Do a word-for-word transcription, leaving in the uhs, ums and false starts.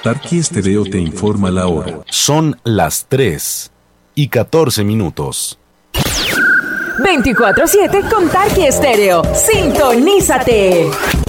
Tarqui Estéreo te informa la hora. Son las tres y catorce minutos. veinticuatro siete con Tarqui Estéreo. Sintonízate.